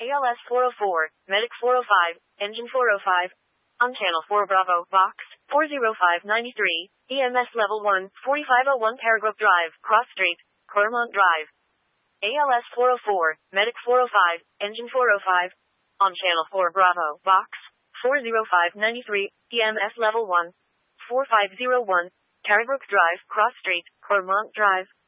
ALS 404, Medic 405, Engine 405. On Channel 4 Bravo, Box 40593, EMS Level 1, 4501 Paragraph Drive, Cross Street, Claremont Drive. ALS 404, Medic 405, Engine 405. On Channel 4 Bravo, Box 40593, EMS Level 1, 4501, Carrybrook Drive, Cross Street, Claremont Drive.